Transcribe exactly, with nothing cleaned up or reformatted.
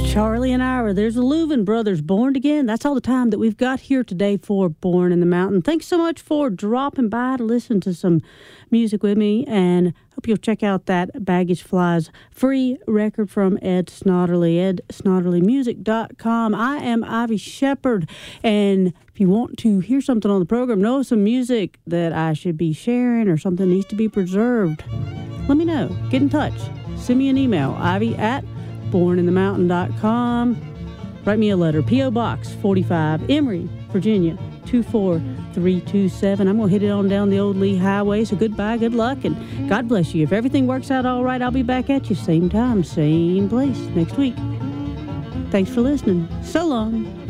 Charlie and Ira, there's the Louvin Brothers, Born Again. That's all the time that we've got here today for Born in the Mountain. Thanks so much for dropping by to listen to some music with me, and hope you'll check out that Baggage Flies free record from Ed Snodderly, ed snodderly music dot com. I am Ivy Shepherd, and if you want to hear something on the program, know some music that I should be sharing or something needs to be preserved, let me know. Get in touch. Send me an email, ivy at born in the mountain dot com. Write me a letter, P O. Box forty-five, Emory, Virginia, two four three two seven. I'm going to hit it on down the old Lee Highway, so goodbye, good luck, and God bless you. If everything works out all right, I'll be back at you same time, same place next week. Thanks for listening. So long.